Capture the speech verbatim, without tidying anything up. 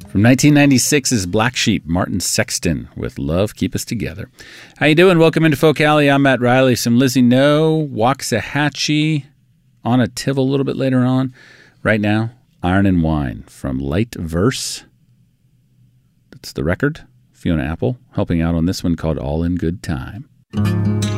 From nineteen ninety-six's Black Sheep, Martin Sexton with Love Keep Us Together. How you doing? Welcome into Folk Alley. I'm Matt Riley. Some Lizzie No, Waxahachie, on a Tiv a little bit later on. Right now, Iron and Wine from Light Verse. That's the record. Fiona Apple helping out on this one called All in Good Time.